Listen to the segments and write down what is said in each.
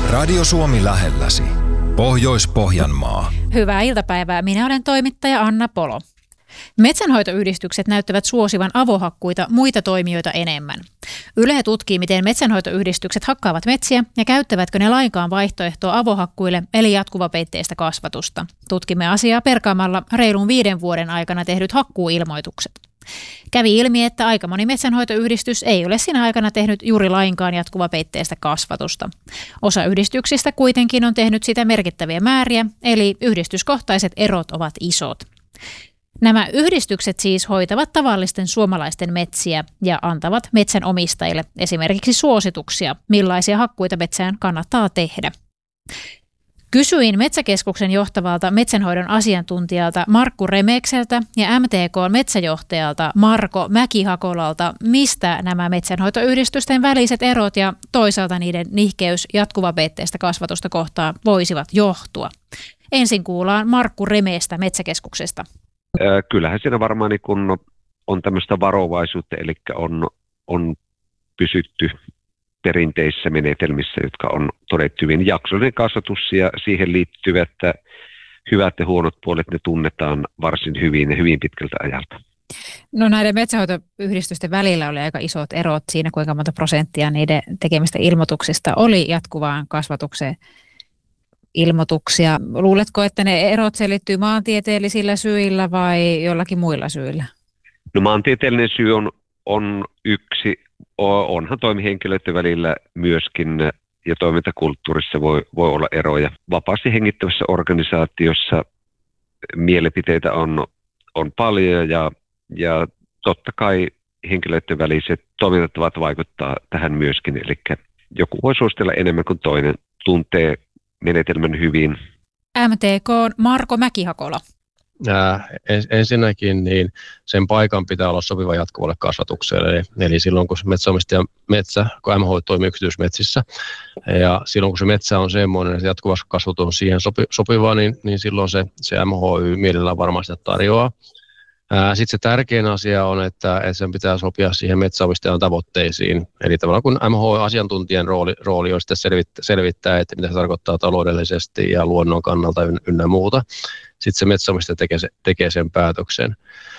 Radio Suomi lähelläsi. Pohjois-Pohjanmaa. Hyvää iltapäivää. Minä olen toimittaja Anna Polo. Metsänhoitoyhdistykset näyttävät suosivan avohakkuita muita toimijoita enemmän. Yle tutkii, miten metsänhoitoyhdistykset hakkaavat metsiä ja käyttävätkö ne lainkaan vaihtoehtoa avohakkuille eli jatkuvapeitteistä kasvatusta. Tutkimme asiaa perkaamalla reilun 5 vuoden aikana tehdyt hakkuuilmoitukset. Kävi ilmi, että aika moni metsänhoitoyhdistys ei ole siinä aikana tehnyt juuri lainkaan jatkuvapeitteistä kasvatusta. Osa yhdistyksistä kuitenkin on tehnyt sitä merkittäviä määriä, eli yhdistyskohtaiset erot ovat isot. Nämä yhdistykset siis hoitavat tavallisten suomalaisten metsiä ja antavat metsänomistajille esimerkiksi suosituksia, millaisia hakkuita metsään kannattaa tehdä. Kysyin Metsäkeskuksen johtavalta metsänhoidon asiantuntijalta Markku Remekseltä ja MTK-metsäjohtajalta Marko Mäki-Hakolalta, mistä nämä metsänhoitoyhdistysten väliset erot ja toisaalta niiden nihkeys jatkuvapeitteistä kasvatusta kohtaan voisivat johtua. Ensin kuullaan Markku Remeestä Metsäkeskuksesta. Kyllähän siinä varmaan niin kun on tämmöistä varovaisuutta, eli on pysytty perinteisissä menetelmissä, jotka on todettu hyvin. Jaksollinen kasvatus ja siihen liittyvät hyvät ja huonot puolet, ne tunnetaan varsin hyvin ja hyvin pitkältä ajalta. No näiden metsänhoitoyhdistysten välillä oli aika isot erot siinä, kuinka monta prosenttia niiden tekemistä ilmoituksista oli jatkuvaan kasvatukseen ilmoituksia. Luuletko, että ne erot selittyy maantieteellisillä syillä vai jollakin muilla syillä? No maantieteellinen syy on yksi. Onhan toimihenkilöiden välillä myöskin ja toimintakulttuurissa voi olla eroja. Vapaasti hengittävässä organisaatiossa mielipiteitä on paljon ja totta kai henkilöiden väliset toimintatavat vaikuttaa tähän myöskin. Eli joku voi suositella enemmän kuin toinen, tuntee menetelmän hyvin. MTK Marko Mäki-Hakola. Ensinnäkin niin sen paikan pitää olla sopiva jatkuvalle kasvatukselle. Eli silloin kun kun MH toimii yksityismetsissä ja silloin kun se metsä on semmoinen, että jatkuva kasvatus on siihen sopiva, niin silloin se MHY mielellään varmaan sitä tarjoaa. Sitten se tärkein asia on, että sen pitää sopia siihen metsäomistajan tavoitteisiin. Eli tavallaan kun MH-asiantuntijan rooli on sitten selvittää, että mitä se tarkoittaa taloudellisesti ja luonnon kannalta ynnä muuta. Sitten se metsäomistaja tekee sen päätöksen.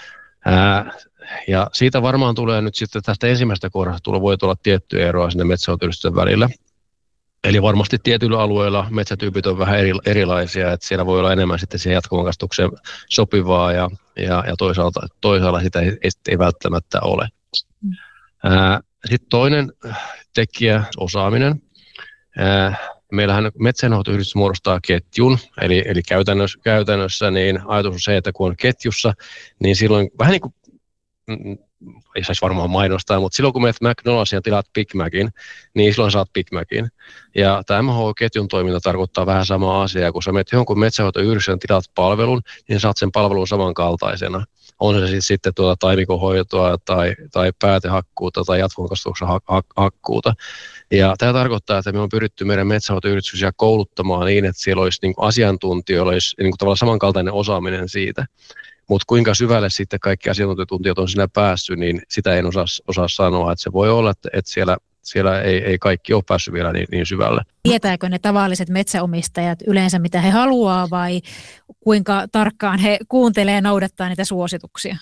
Ja siitä varmaan tulee nyt sitten tästä ensimmäisestä kohdasta voi tulla tiettyä eroa sinne metsänhoitoyhdistysten välillä. Eli varmasti tietyillä alueilla metsätyypit on vähän erilaisia, että siellä voi olla enemmän sitten siihen jatkuvan kasvatukseen sopivaa ja toisaalta sitä ei välttämättä ole. Sitten toinen tekijä, osaaminen. Meillähän metsänhoitoyhdistys muodostaa ketjun, eli käytännössä niin ajatus on se, että kun on ketjussa, niin silloin vähän niin kuin, ei saisi varmaan mainostaa, mutta silloin kun menet McDonald'sin ja tilaat Big Macin, niin silloin saat Big Macin. Ja tämä MH-ketjun toiminta tarkoittaa vähän samaa asiaa, kun sä menet jonkun metsänhoitoyhdistyksen tilaat palvelun, niin saat sen palvelun samankaltaisena. On se sitten taimikonhoitoa tai päätehakkuuta tai jatkuvan kasvatuksen hakkuuta. Ja tämä tarkoittaa, että me on pyritty meidän metsänhoitoyhdistyksiä kouluttamaan niin, että siellä olisi niin kuin asiantuntijoilla olisi niin kuin tavallaan samankaltainen osaaminen siitä. Mutta kuinka syvälle sitten kaikki asiantuntijat on siinä päässyt, niin sitä en osaa sanoa. Että se voi olla, että siellä ei kaikki ole päässyt vielä niin syvälle. Tietääkö ne tavalliset metsäomistajat yleensä, mitä he haluaa vai kuinka tarkkaan he kuuntelee ja noudattaa niitä suosituksia?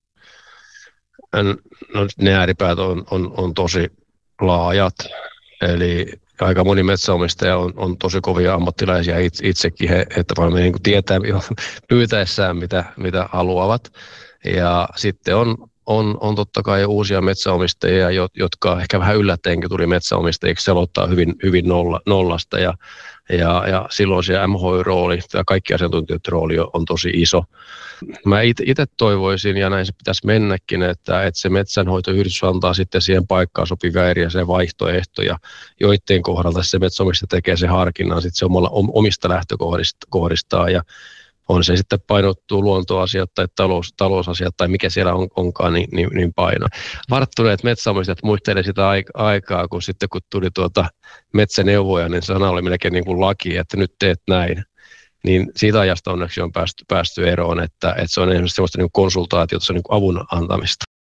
No, ne ääripäät on tosi laajat. Eli aika moni metsäomistaja on tosi kovia ammattilaisia itsekin, että vaan niin kuin tietää pyytäessään, mitä haluavat. Ja sitten on totta kai uusia metsäomistajia, jotka ehkä vähän yllättäenkin tuli metsäomistajiksi, se aloittaa hyvin nollasta. Ja silloin se MH-rooli ja kaikki asiantuntijat rooli on tosi iso. Mä itse toivoisin, ja näin se pitäisi mennäkin, että se metsänhoitoyhdistys antaa sitten siihen paikkaan sopivia erilaisia vaihtoehtoja, joiden kohdalta se metsäomistaja tekee se harkinnan sitten se omista lähtökohdistaan. Ja on se sitten painottuu luontoasiat tai talousasiat tai mikä siellä onkaan, niin paino. Varttuneet metsäomistajat muistelevat sitä aikaa, kun tuli metsäneuvoja, niin sana oli melkein niin kuin laki, että nyt teet näin. Niin siitä ajasta onneksi on päästy eroon, että se on esimerkiksi sellaista niin konsultaatiota, se on niin avun antamista.